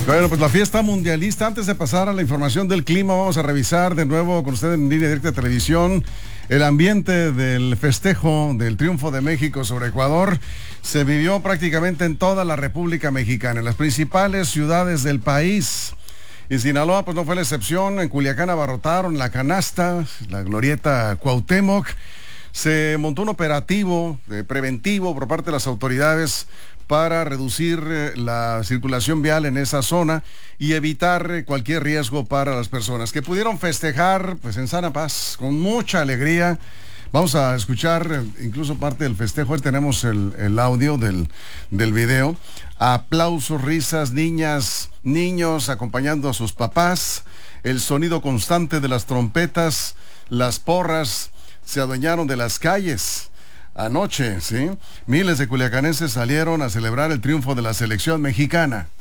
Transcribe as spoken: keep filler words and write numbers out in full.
Bueno, pues la fiesta mundialista. Antes de pasar a la información del clima, vamos a revisar de nuevo con usted en línea directa de televisión el ambiente del festejo del triunfo de México sobre Ecuador. Se vivió prácticamente en toda la República Mexicana, en las principales ciudades del país. En Sinaloa, pues no fue la excepción. En Culiacán abarrotaron la canasta, la glorieta Cuauhtémoc. Se montó un operativo eh, preventivo por parte de las autoridades para reducir eh, la circulación vial en esa zona y evitar eh, cualquier riesgo para las personas que pudieron festejar pues en sana paz, con mucha alegría. Vamos a escuchar eh, incluso parte del festejo. Ahí tenemos el, el audio del, del video. Aplausos, risas, niñas, niños acompañando a sus papás, el sonido constante de las trompetas, las porras se adueñaron de las calles. Anoche, ¿sí? Miles de culiacanenses salieron a celebrar el triunfo de la selección mexicana.